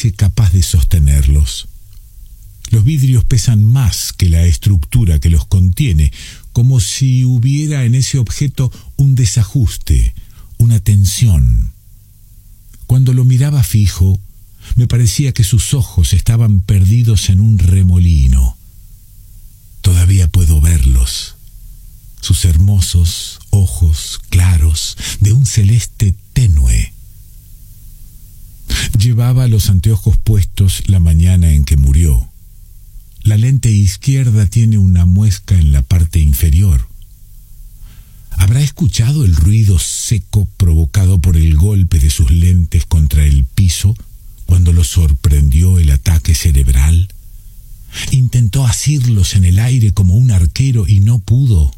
parece capaz de sostenerlos. Los vidrios pesan más que la estructura que los contiene, como si hubiera en ese objeto un desajuste, una tensión. Cuando lo miraba fijo, me parecía que sus ojos estaban perdidos en un remolino. Todavía puedo verlos, sus hermosos ojos claros de un celeste tenue. Llevaba los anteojos puestos la mañana en que murió. La lente izquierda tiene una muesca en la parte inferior. ¿Habrá escuchado el ruido seco provocado por el golpe de sus lentes contra el piso cuando lo sorprendió el ataque cerebral? Intentó asirlos en el aire como un arquero y no pudo.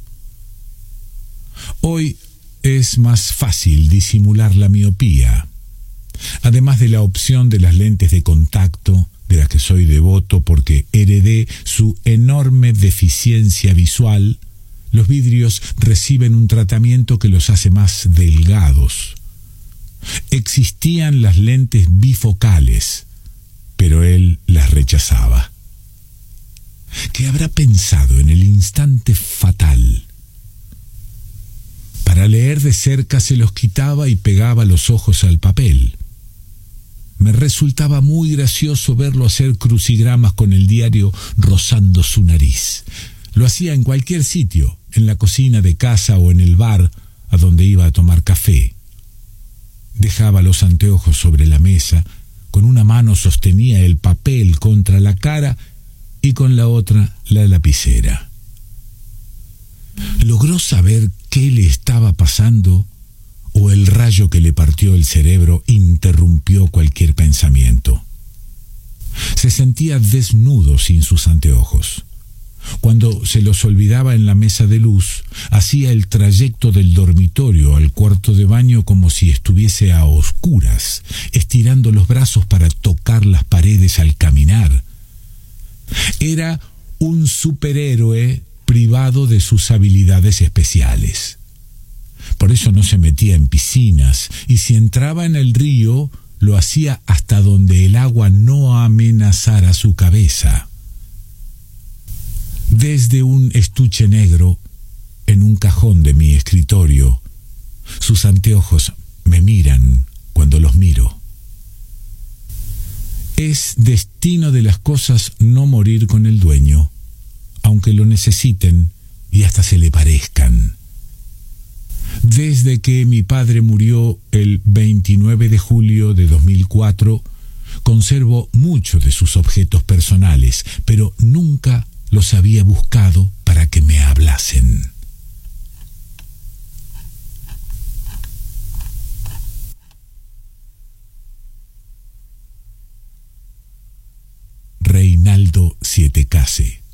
Hoy es más fácil disimular la miopía. Además de la opción de las lentes de contacto, de las que soy devoto porque heredé su enorme deficiencia visual, los vidrios reciben un tratamiento que los hace más delgados. Existían las lentes bifocales, pero él las rechazaba. ¿Qué habrá pensado en el instante fatal? Para leer de cerca se los quitaba y pegaba los ojos al papel. Me resultaba muy gracioso verlo hacer crucigramas con el diario rozando su nariz. Lo hacía en cualquier sitio, en la cocina de casa o en el bar a donde iba a tomar café. Dejaba los anteojos sobre la mesa, con una mano sostenía el papel contra la cara y con la otra la lapicera. ¿Logró saber qué le estaba pasando o el rayo que le partió el cerebro interrumpió cualquier pensamiento? Se sentía desnudo sin sus anteojos. Cuando se los olvidaba en la mesa de luz, hacía el trayecto del dormitorio al cuarto de baño como si estuviese a oscuras, estirando los brazos para tocar las paredes al caminar. Era un superhéroe privado de sus habilidades especiales. Por eso no se metía en piscinas, y si entraba en el río, lo hacía hasta donde el agua no amenazara su cabeza. Desde un estuche negro, en un cajón de mi escritorio, sus anteojos me miran cuando los miro. Es destino de las cosas no morir con el dueño, aunque lo necesiten y hasta se le parezcan. Desde que mi padre murió el 29 de julio de 2004, conservo muchos de sus objetos personales, pero nunca los había buscado para que me hablasen. Reinaldo Sietecase.